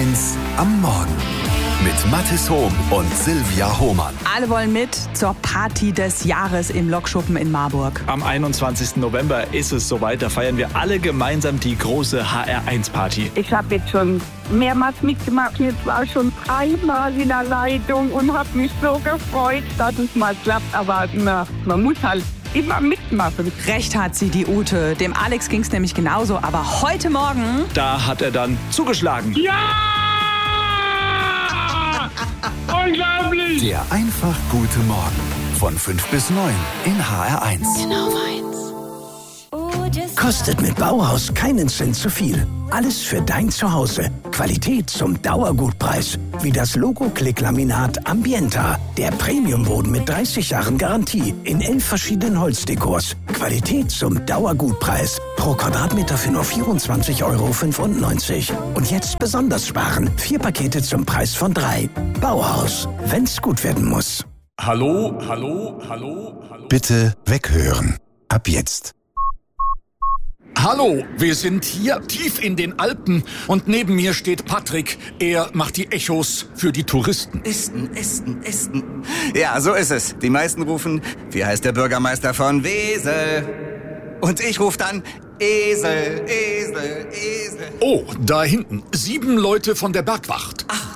HR1 am Morgen mit Mathis Hohm und Silvia Hohmann. Alle wollen mit zur Party des Jahres im Lokschuppen in Marburg. Am 21. November ist es soweit. Da feiern wir alle gemeinsam die große HR1-Party. Ich habe jetzt schon mehrmals mitgemacht. Jetzt war ich schon 3-mal in der Leitung und habe mich so gefreut, dass es mal klappt. Aber man muss halt immer mitmachen. Recht hat sie, die Ute. Dem Alex ging es nämlich genauso. Aber heute Morgen... Da hat er dann zugeschlagen. Ja! Unglaublich! Der einfach gute Morgen von 5 bis 9 in HR1. Genau meins. Kostet mit Bauhaus keinen Cent zu viel. Alles für dein Zuhause. Qualität zum Dauergutpreis. Wie das Logo-Klick-Laminat Ambienta. Der Premiumboden mit 30 Jahren Garantie. In 11 verschiedenen Holzdekors. Qualität zum Dauergutpreis. Pro Quadratmeter für nur 24,95 €. Und jetzt besonders sparen. 4 Pakete zum Preis von 3. Bauhaus. Wenn's gut werden muss. Hallo. Bitte weghören. Ab jetzt. Hallo, wir sind hier tief in den Alpen und neben mir steht Patrick. Er macht die Echos für die Touristen. Esten. Ja, so ist es. Die meisten rufen, wie heißt der Bürgermeister von Wesel? Und ich rufe dann, Esel. Oh, da hinten, 7 Leute von der Bergwacht. 8.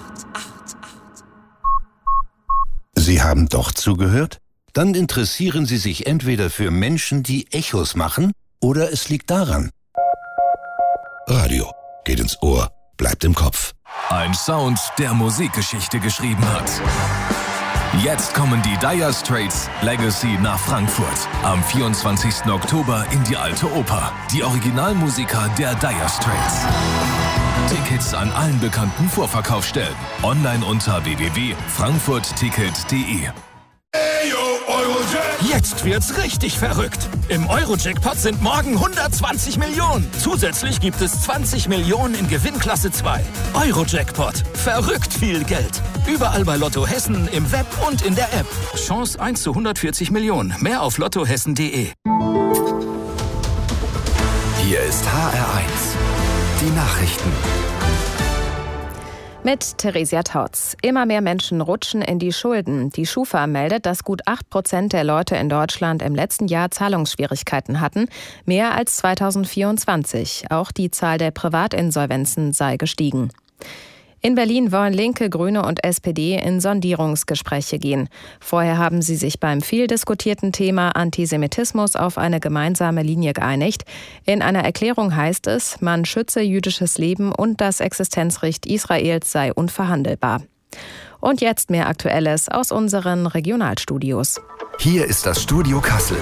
Sie haben doch zugehört? Dann interessieren Sie sich entweder für Menschen, die Echos machen, oder es liegt daran. Radio geht ins Ohr, bleibt im Kopf. Ein Sound, der Musikgeschichte geschrieben hat. Jetzt kommen die Dire Straits Legacy nach Frankfurt. Am 24. Oktober in die Alte Oper. Die Originalmusiker der Dire Straits. Tickets an allen bekannten Vorverkaufsstellen. Online unter www.frankfurtticket.de. Jetzt wird's richtig verrückt. Im Euro-Jackpot sind morgen 120 Millionen. Zusätzlich gibt es 20 Millionen in Gewinnklasse 2. Euro-Jackpot. Verrückt viel Geld. Überall bei Lotto Hessen, im Web und in der App. Chance 1 zu 140 Millionen. Mehr auf lottohessen.de. Hier ist HR1. Die Nachrichten. Mit Theresia Tautz. Immer mehr Menschen rutschen in die Schulden. Die Schufa meldet, dass gut 8% der Leute in Deutschland im letzten Jahr Zahlungsschwierigkeiten hatten. Mehr als 2024. Auch die Zahl der Privatinsolvenzen sei gestiegen. In Berlin wollen Linke, Grüne und SPD in Sondierungsgespräche gehen. Vorher haben sie sich beim viel diskutierten Thema Antisemitismus auf eine gemeinsame Linie geeinigt. In einer Erklärung heißt es, man schütze jüdisches Leben und das Existenzrecht Israels sei unverhandelbar. Und jetzt mehr Aktuelles aus unseren Regionalstudios. Hier ist das Studio Kassel.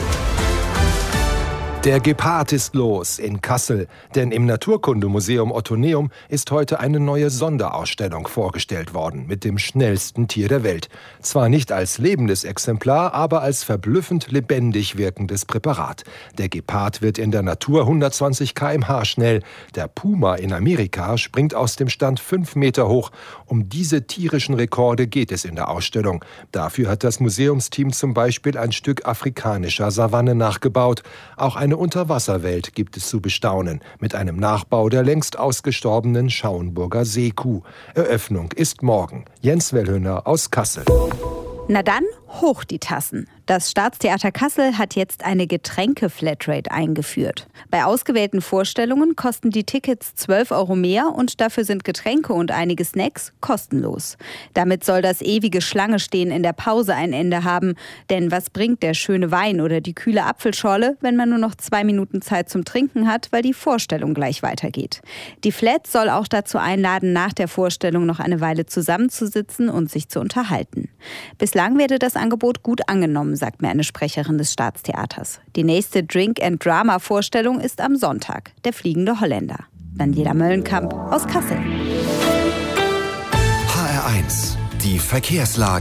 Der Gepard ist los in Kassel, denn im Naturkundemuseum Ottoneum ist heute eine neue Sonderausstellung vorgestellt worden mit dem schnellsten Tier der Welt. Zwar nicht als lebendes Exemplar, aber als verblüffend lebendig wirkendes Präparat. Der Gepard wird in der Natur 120 km/h schnell. Der Puma in Amerika springt aus dem Stand 5 Meter hoch. Um diese tierischen Rekorde geht es in der Ausstellung. Dafür hat das Museumsteam zum Beispiel ein Stück afrikanischer Savanne nachgebaut. Auch eine Unterwasserwelt gibt es zu bestaunen, mit einem Nachbau der längst ausgestorbenen Schauenburger Seekuh. Eröffnung ist morgen. Jens Wellhöhner aus Kassel. Na dann, hoch die Tassen. Das Staatstheater Kassel hat jetzt eine Getränke-Flatrate eingeführt. Bei ausgewählten Vorstellungen kosten die Tickets 12 € mehr und dafür sind Getränke und einige Snacks kostenlos. Damit soll das ewige Schlange-Stehen in der Pause ein Ende haben. Denn was bringt der schöne Wein oder die kühle Apfelschorle, wenn man nur noch 2 Minuten Zeit zum Trinken hat, weil die Vorstellung gleich weitergeht? Die Flat soll auch dazu einladen, nach der Vorstellung noch eine Weile zusammenzusitzen und sich zu unterhalten. Bislang werde das Angebot gut angenommen, sagt mir eine Sprecherin des Staatstheaters. Die nächste Drink-and-Drama-Vorstellung ist am Sonntag, der fliegende Holländer. Daniela Möllenkamp aus Kassel. HR1, die Verkehrslage.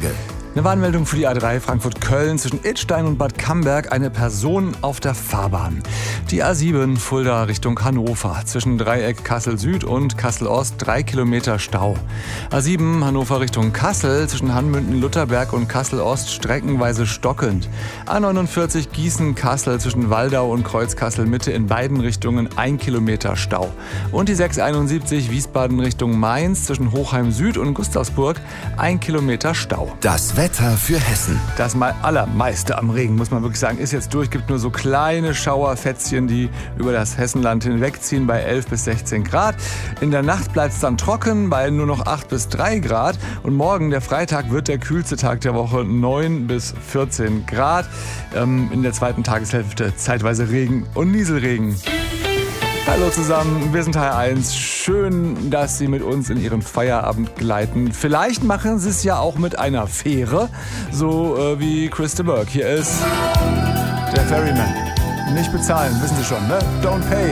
Eine Warnmeldung für die A3 Frankfurt-Köln zwischen Idstein und Bad Camberg, eine Person auf der Fahrbahn. Die A7 Fulda Richtung Hannover zwischen Dreieck Kassel-Süd und Kassel-Ost 3 Kilometer Stau. A7 Hannover Richtung Kassel zwischen Hanmünden-Lutherberg und Kassel-Ost streckenweise stockend. A49 Gießen-Kassel zwischen Waldau und Kreuz-Kassel-Mitte in beiden Richtungen 1 Kilometer Stau. Und die 671 Wiesbaden Richtung Mainz zwischen Hochheim-Süd und Gustavsburg 1 Kilometer Stau. Das Wetter für Hessen. Das mal allermeiste am Regen, muss man wirklich sagen, ist jetzt durch. Gibt nur so kleine Schauerfätzchen, die über das Hessenland hinwegziehen bei 11 bis 16 Grad. In der Nacht bleibt es dann trocken bei nur noch 8 bis 3 Grad. Und morgen, der Freitag, wird der kühlste Tag der Woche, 9 bis 14 Grad. In der zweiten Tageshälfte zeitweise Regen und Nieselregen. Hallo zusammen, wir sind HR1. Schön, dass Sie mit uns in Ihren Feierabend gleiten. Vielleicht machen Sie es ja auch mit einer Fähre, so wie Chris de Burgh. Hier ist der Ferryman. Nicht bezahlen, wissen Sie schon, ne? Don't pay.